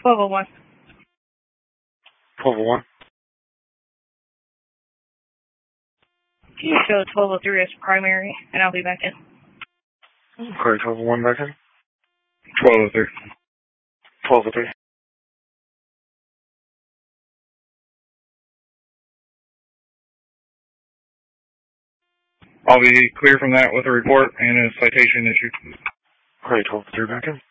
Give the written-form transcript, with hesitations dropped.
1201. 1201. Can you show 1203 as primary, and I'll be back in. Okay, 1201 back in. 1203. 1203. I'll be clear from that with a report and a citation issued. Okay, 1203 back in.